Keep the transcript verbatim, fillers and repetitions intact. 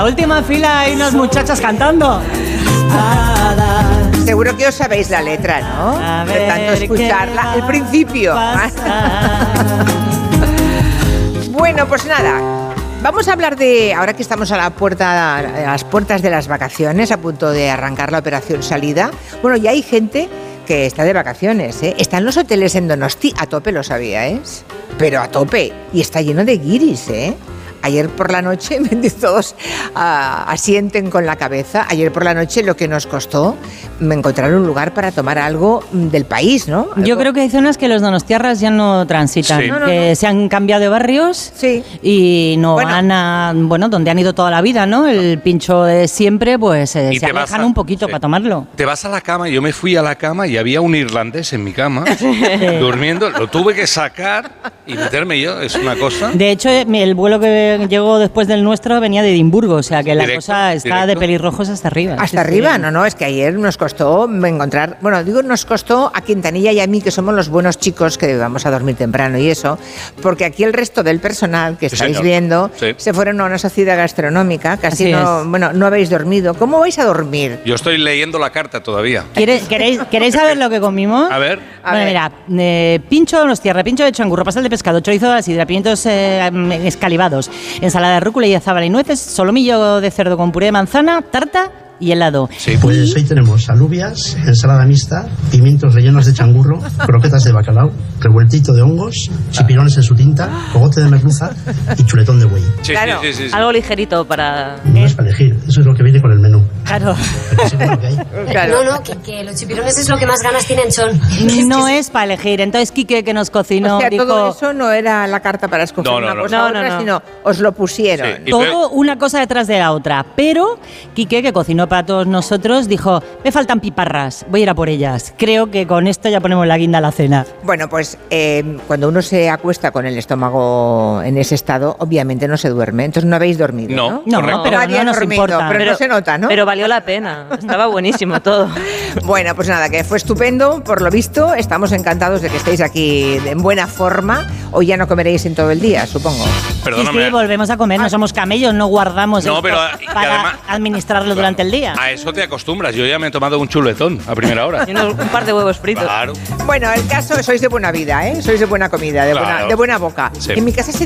última fila hay unas muchachas cantando. Seguro que os sabéis la letra, ¿no? A De ver tanto escucharla. El principio. Bueno, pues nada. Vamos a hablar de, ahora que estamos a la puerta, a las puertas de las vacaciones, a punto de arrancar la operación salida. Bueno, ya hay gente que está de vacaciones, ¿eh? Están los hoteles en Donosti, a tope, lo sabíais, pero a tope, y está lleno de guiris, ¿eh? Ayer por la noche, todos uh, asienten con la cabeza, ayer por la noche lo que nos costó encontrar un lugar para tomar algo del país, ¿no? Algo. Yo creo que hay zonas que los donostiarras ya no transitan, Sí. no, no, que no. se han cambiado de barrios Sí. y no Bueno. van a, bueno, donde han ido toda la vida, ¿no? El pincho de siempre, pues eh, Y se te vas alejan a- un poquito sí. para tomarlo. Te vas a la cama, yo me fui a la cama y había un irlandés en mi cama, durmiendo, lo tuve que sacar y meterme yo, es una cosa. De hecho, eh, el vuelo que llegó después del nuestro venía de Edimburgo, o sea que la Directo, cosa está directo. de pelirrojos hasta arriba. Hasta Sí, arriba, sí. no, no, es que ayer nos costó encontrar, bueno, digo nos costó a Quintanilla y a mí, que somos los buenos chicos que vamos a dormir temprano y eso, porque aquí el resto del personal que Sí, estáis señor. viendo Sí. se fueron a una sociedad gastronómica, casi Así no, es. bueno, no habéis dormido. ¿Cómo vais a dormir? Yo estoy leyendo la carta todavía. ¿Quiere- ¿Queréis, ¿Queréis saber lo que comimos? A ver. A bueno, ver. mira, eh, pincho de Donostiarra, pincho de changurro, pastel de pescado, chorizo de la sidra, pimientos eh, escalivados, ensalada de rúcula y de zábala y nueces, solomillo de cerdo con puré de manzana, tarta y helado. Sí. Pues hoy tenemos alubias, ensalada mixta, pimientos rellenos de changurro, croquetas de bacalao, revueltito de hongos, chipirones en su tinta, cogote de merluza y chuletón de buey. Sí, Claro. sí, sí, sí, sí. Algo ligerito para... No es para elegir, eso es lo que viene con el menú. Claro. Aquí sí que lo que hay. Claro. No, no, que, que los chipirones es lo que más ganas tienen son. No es para elegir. Entonces, Quique, que nos cocinó, O sea, dijo... todo eso no era la carta para escoger No, no, una no. cosa No, u otra, no, no. sino os lo pusieron. Sí. Y Todo una cosa detrás de la otra. Pero Quique, que cocinó para todos nosotros, dijo, me faltan piparras, voy a ir a por ellas. Creo que con esto ya ponemos la guinda a la cena. Bueno, pues eh, cuando uno se acuesta con el estómago en ese estado, obviamente no se duerme. Entonces no habéis dormido, ¿no? No. No, Correcto. pero Nadie no ha nos dormido, importa. pero no se nota, ¿no? Pero valió la pena. Estaba buenísimo todo. Bueno, pues nada, que fue estupendo, por lo visto. Estamos encantados de que estéis aquí en buena forma. Hoy ya no comeréis en todo el día, supongo. Sí, Perdóname. sí, volvemos a comer, no somos camellos, no guardamos No, esto pero, y para además- administrarlo durante el día. A eso te acostumbras. Yo ya me he tomado un chuletón a primera hora. Y unos- un par de huevos fritos. Claro. Bueno, el caso, sois de buena vida, ¿eh? Sois de buena comida, de, Claro. buena, de buena boca. Sí. En mi casa se